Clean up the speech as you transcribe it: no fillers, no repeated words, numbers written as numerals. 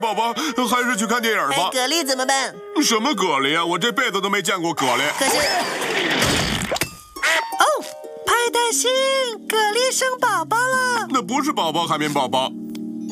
宝宝，还是去看电影吧。 蛤蜊怎么办？ 什么蛤蜊啊？我这辈子都没见过蛤蜊。 可是， 哦，派大星，蛤蜊生宝宝了。 那不是宝宝，海绵宝宝。